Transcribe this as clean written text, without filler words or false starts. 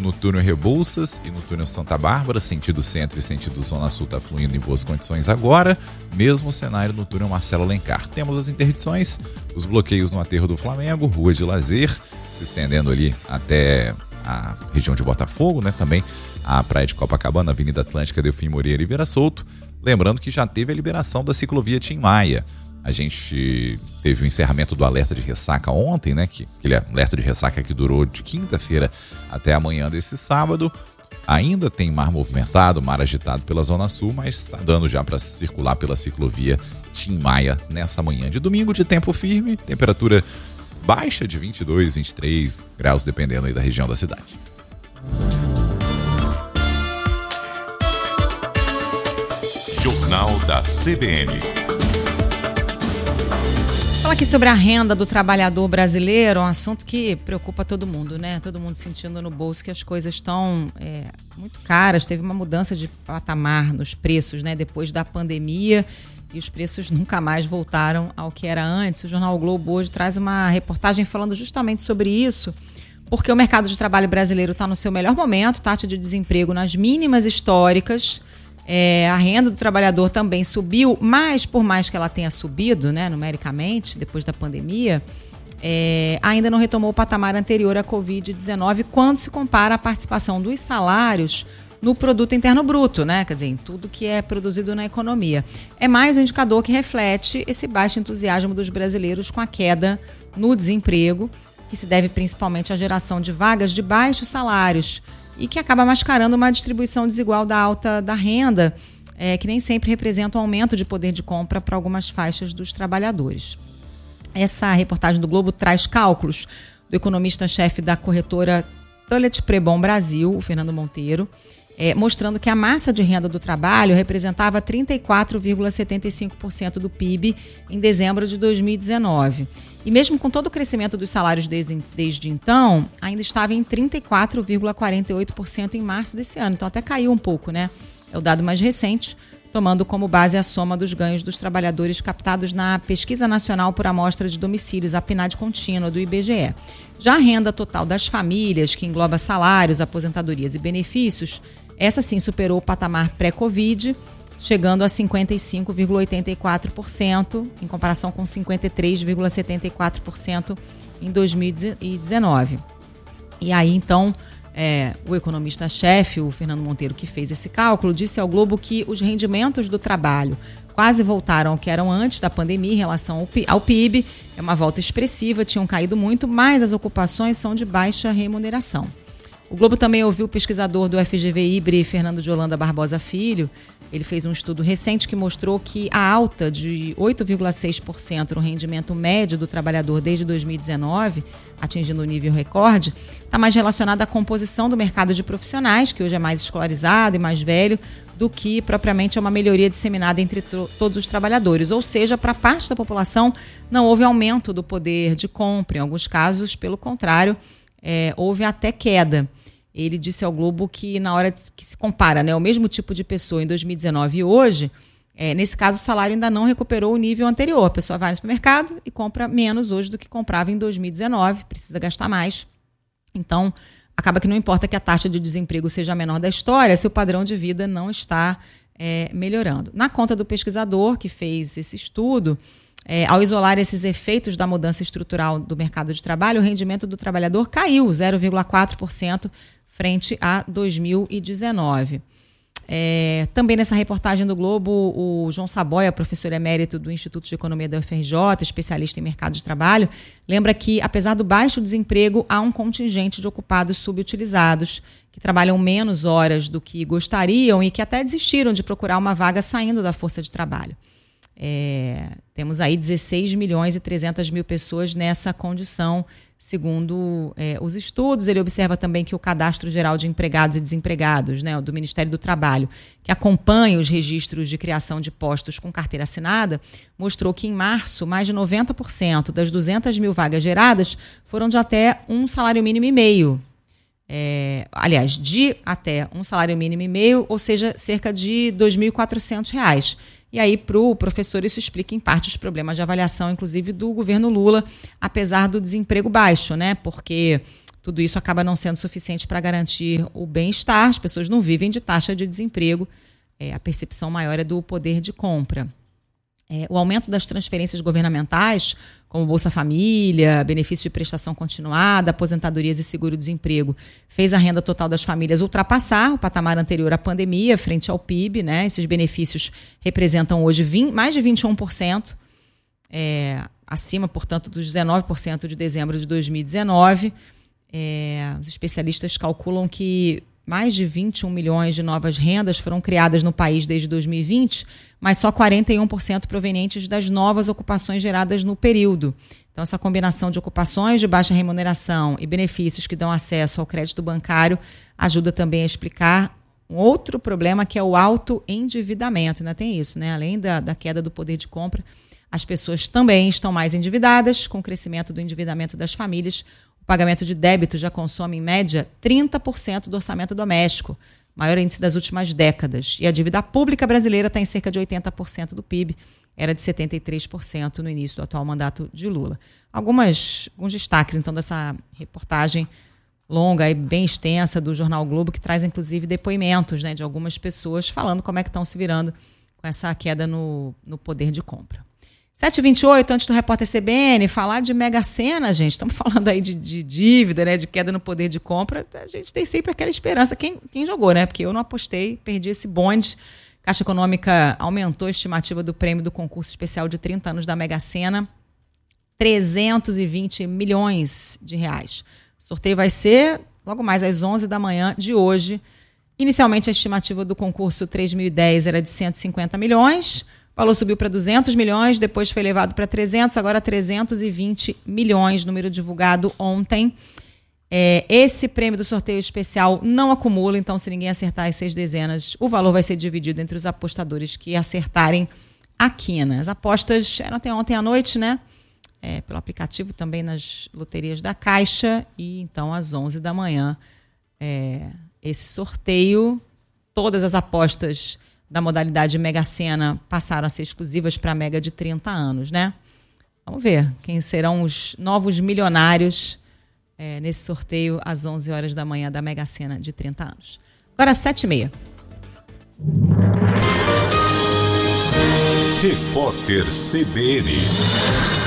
no túnel Rebouças e no túnel Santa Bárbara, sentido centro e sentido zona sul está fluindo em boas condições agora, mesmo cenário no túnel Marcelo Alencar. Temos as interdições, os bloqueios no aterro do Flamengo, Rua de Lazer, se estendendo ali até a região de Botafogo, né? Também a Praia de Copacabana, Avenida Atlântica, Delfim Moreira e Vera Souto. Lembrando que já teve a liberação da ciclovia Tim Maia. A gente teve o encerramento do alerta de ressaca ontem, né? Aquele alerta de ressaca que durou de quinta-feira até amanhã desse sábado. Ainda tem mar movimentado, mar agitado pela Zona Sul, mas está dando já para circular pela ciclovia Tim Maia nessa manhã de domingo, de tempo firme, temperatura baixa de 22, 23 graus, dependendo aí da região da cidade. Jornal da CBN. Fala aqui sobre a renda do trabalhador brasileiro, um assunto que preocupa todo mundo, né? Todo mundo sentindo no bolso que as coisas estão muito caras. Teve uma mudança de patamar nos preços, né? Depois da pandemia, e os preços nunca mais voltaram ao que era antes. O Jornal o Globo hoje traz uma reportagem falando justamente sobre isso, porque o mercado de trabalho brasileiro está no seu melhor momento, taxa de desemprego nas mínimas históricas. A renda do trabalhador também subiu, mas por mais que ela tenha subido, né, numericamente, depois da pandemia, ainda não retomou o patamar anterior à Covid-19 quando se compara a participação dos salários no produto interno bruto, né? Quer dizer, em tudo que é produzido na economia. É mais um indicador que reflete esse baixo entusiasmo dos brasileiros com a queda no desemprego, que se deve principalmente à geração de vagas de baixos salários, e que acaba mascarando uma distribuição desigual da alta da renda, que nem sempre representa um aumento de poder de compra para algumas faixas dos trabalhadores. Essa reportagem do Globo traz cálculos do economista-chefe da corretora Tullett Prebon Brasil, o Fernando Monteiro, mostrando que a massa de renda do trabalho representava 34,75% do PIB em dezembro de 2019. E mesmo com todo o crescimento dos salários desde então, ainda estava em 34,48% em março desse ano. Então até caiu um pouco, né? É o dado mais recente, tomando como base a soma dos ganhos dos trabalhadores captados na Pesquisa Nacional por Amostra de Domicílios, a PNAD contínua do IBGE. Já a renda total das famílias, que engloba salários, aposentadorias e benefícios, essa sim superou o patamar pré-Covid, chegando a 55,84%, em comparação com 53,74% em 2019. E aí, então, o economista-chefe, o Fernando Monteiro, que fez esse cálculo, disse ao Globo que os rendimentos do trabalho quase voltaram ao que eram antes da pandemia em relação ao PIB. É uma volta expressiva, tinham caído muito, mas as ocupações são de baixa remuneração. O Globo também ouviu o pesquisador do FGV-IBRE, Fernando de Holanda Barbosa Filho. Ele fez um estudo recente que mostrou que a alta de 8,6% no rendimento médio do trabalhador desde 2019, atingindo o nível recorde, está mais relacionada à composição do mercado de profissionais, que hoje é mais escolarizado e mais velho, do que propriamente a uma melhoria disseminada entre todos os trabalhadores. Ou seja, para parte da população não houve aumento do poder de compra. Em alguns casos, pelo contrário, houve até queda. Ele disse ao Globo que na hora que se compara, né, o mesmo tipo de pessoa em 2019 e hoje, nesse caso o salário ainda não recuperou o nível anterior. A pessoa vai no supermercado e compra menos hoje do que comprava em 2019, precisa gastar mais. Então, acaba que não importa que a taxa de desemprego seja a menor da história, se o padrão de vida não está melhorando. Na conta do pesquisador que fez esse estudo, ao isolar esses efeitos da mudança estrutural do mercado de trabalho, o rendimento do trabalhador caiu 0,4% frente a 2019. Também nessa reportagem do Globo, o João Saboia, professor emérito do Instituto de Economia da UFRJ, especialista em mercado de trabalho, lembra que, apesar do baixo desemprego, há um contingente de ocupados subutilizados, que trabalham menos horas do que gostariam e que até desistiram de procurar uma vaga saindo da força de trabalho. Temos aí 16 milhões e 300 mil pessoas nessa condição, segundo os estudos. Ele observa também que o Cadastro Geral de Empregados e Desempregados, né, do Ministério do Trabalho, que acompanha os registros de criação de postos com carteira assinada, mostrou que em março, mais de 90% das 200 mil vagas geradas foram de até um salário mínimo e meio. De até um salário mínimo e meio, ou seja, cerca de R$ 2.400. E aí, para o professor, isso explica em parte os problemas de avaliação, inclusive do governo Lula, apesar do desemprego baixo, né? Porque tudo isso acaba não sendo suficiente para garantir o bem-estar. As pessoas não vivem de taxa de desemprego. A percepção maior é do poder de compra. O aumento das transferências governamentais, como Bolsa Família, benefício de prestação continuada, aposentadorias e seguro-desemprego, fez a renda total das famílias ultrapassar o patamar anterior à pandemia, frente ao PIB, né? Esses benefícios representam hoje mais de 21%, acima, portanto, dos 19% de dezembro de 2019. Os especialistas calculam que mais de 21 milhões de novas rendas foram criadas no país desde 2020, mas só 41% provenientes das novas ocupações geradas no período. Então, essa combinação de ocupações de baixa remuneração e benefícios que dão acesso ao crédito bancário ajuda também a explicar um outro problema, que é o alto endividamento. Ainda tem isso, né? Além da queda do poder de compra, as pessoas também estão mais endividadas. Com o crescimento do endividamento das famílias, o pagamento de débito já consome, em média, 30% do orçamento doméstico, maior índice das últimas décadas. E a dívida pública brasileira está em cerca de 80% do PIB, era de 73% no início do atual mandato de Lula. Alguns destaques, então, dessa reportagem longa e bem extensa do Jornal Globo, que traz, inclusive, depoimentos, né, de algumas pessoas falando como é que estão se virando com essa queda no poder de compra. 7h28, antes do repórter CBN, falar de Mega Sena, gente. Estamos falando aí de dívida, né, de queda no poder de compra. A gente tem sempre aquela esperança. Quem jogou, né? Porque eu não apostei, perdi esse bonde. Caixa Econômica aumentou a estimativa do prêmio do concurso especial de 30 anos da Mega Sena, 320 milhões de reais. O sorteio vai ser logo mais às 11 da manhã de hoje. Inicialmente, a estimativa do concurso 3010 era de 150 milhões. O valor subiu para 200 milhões, depois foi elevado para 300, agora 320 milhões, número divulgado ontem. Esse prêmio do sorteio especial não acumula, então se ninguém acertar as 6 dezenas, o valor vai ser dividido entre os apostadores que acertarem a quina. As apostas eram até ontem à noite, né? Pelo aplicativo, também nas loterias da Caixa, e então às 11 da manhã esse sorteio. Todas as apostas da modalidade Mega Sena passaram a ser exclusivas para a Mega de 30 anos, né? Vamos ver quem serão os novos milionários nesse sorteio às 11 horas da manhã da Mega Sena de 30 anos. Agora 7h30. Repórter CBN.